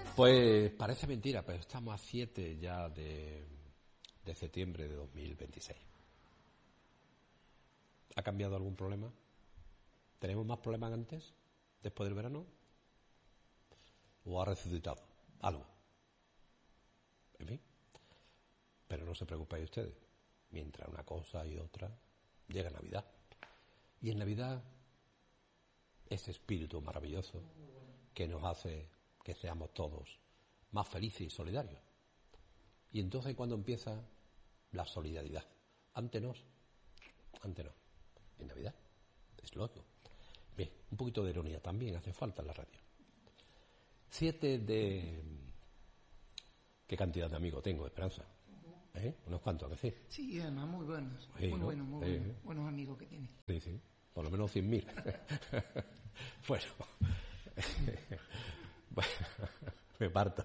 Pues parece mentira, pero estamos a 7 ya de septiembre de 2026. ¿Ha cambiado algún problema? ¿Tenemos más problemas que antes, después del verano? ¿O ha resucitado algo? En fin, pero no se preocupen ustedes. Mientras una cosa y otra, llega Navidad. Y en Navidad, ese espíritu maravilloso que nos hace que seamos todos más felices y solidarios. Y entonces cuando empieza la solidaridad. Antes no. En Navidad, es lógico. Bien, un poquito de ironía también hace falta en la radio. 7 de... ¿Qué cantidad de amigos tengo, Esperanza? Unos cuantos, ¿a que sí? Sí, además muy buenos. Sí, muy ¿no? buenos, muy buenos. Buenos amigos que tiene. Sí. Por lo menos 100.000. Bueno. Me parto.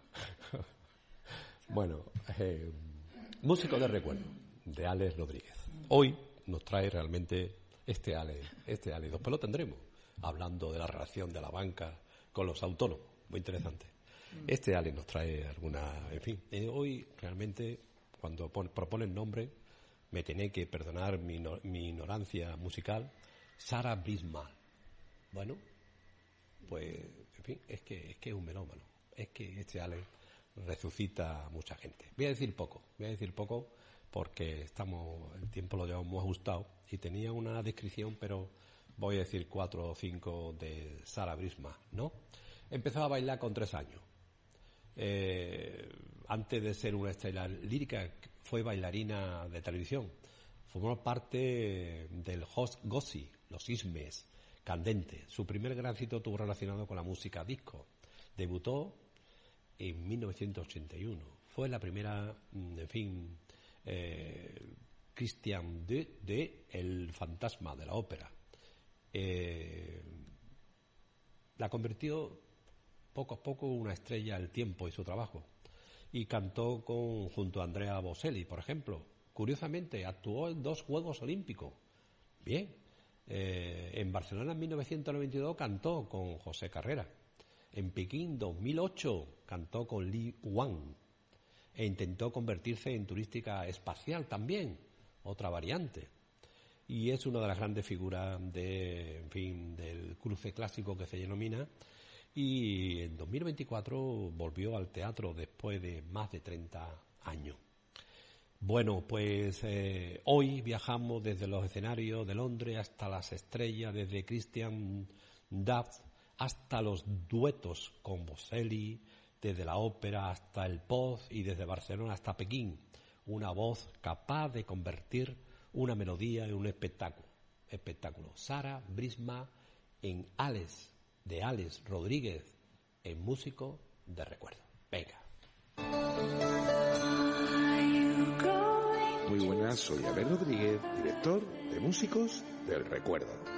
Bueno, músico de recuerdo, de Alex Rodríguez. Hoy nos trae realmente este Alex. Después lo tendremos, hablando de la relación de la banca con los autónomos. Muy interesante. Este Alex nos trae alguna... En fin, hoy realmente, cuando proponen nombre, me tenéis que perdonar mi ignorancia musical. Sarah Brightman. Bueno, pues, en fin, es que es un melómano. Es que este Alex resucita a mucha gente. Voy a decir poco porque el tiempo lo llevamos muy ajustado y tenía una descripción, pero voy a decir 4 o 5 de Sarah Brightman, ¿no? Empezó a bailar con 3 años. Antes de ser una estrella lírica, fue bailarina de televisión. Formó parte del Hot Gossip, los Ismes, Candente. Su primer gran éxito estuvo relacionado con la música disco. Debutó en 1981. Fue la primera, Christian de El Fantasma de la ópera. La convirtió poco a poco una estrella el tiempo y su trabajo. Y cantó junto a Andrea Bocelli, por ejemplo. Curiosamente, actuó en 2 Juegos Olímpicos. Bien. En Barcelona en 1992 cantó con José Carrera. En Pekín 2008 cantó con Li Wang. E intentó convertirse en turística espacial también, otra variante. Y es una de las grandes figuras del cruce clásico que se denomina. Y en 2024 volvió al teatro después de más de 30 años. Bueno, pues hoy viajamos desde los escenarios de Londres hasta las estrellas, desde Christian Duff hasta los duetos con Bocelli, desde la ópera hasta el pop y desde Barcelona hasta Pekín. Una voz capaz de convertir una melodía en un espectáculo. Sarah Brightman en Alex, de Alex Rodríguez, en músico de recuerdo. Venga. Muy buenas, soy Alex Rodríguez, director de Músicos del Recuerdo.